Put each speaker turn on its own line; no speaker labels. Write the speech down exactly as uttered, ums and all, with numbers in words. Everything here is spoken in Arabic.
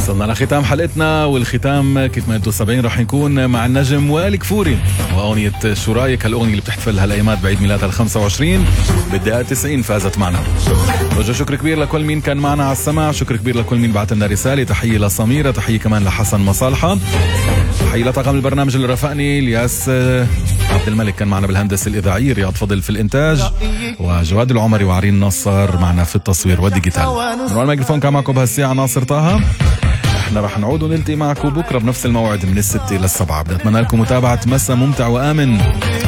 وصلنا لختام حلقتنا، والختام كيف ما انتم سامعين راح يكون مع النجم وائل كفوري واغنيه شو رايك، هالاغنيه اللي بتحتفل هالايامات بعيد ميلادها الخمسة وعشرين بالدقيقه تسعين فازت معنا. وجه شكر كبير لكل مين كان معنا على السمع، شكر كبير لكل مين بعت لنا رساله، تحيه لسميره، تحيه كمان لحسن مصالحه، تحيه لطاقم البرنامج اللي رافقني الياس عبد الملك كان معنا بالهندسه الاذاعيه، رياض فضل في الانتاج، وجواد العمري وعرين نصر معنا في التصوير والديجيتال. من الميكروفون كان معكم بهالساعه ناصر طه. احنا رح نعود ونلتقي معكم بكره بنفس الموعد من الستة للسبعة. بدي اتمنى لكم متابعه مساء ممتع وامن.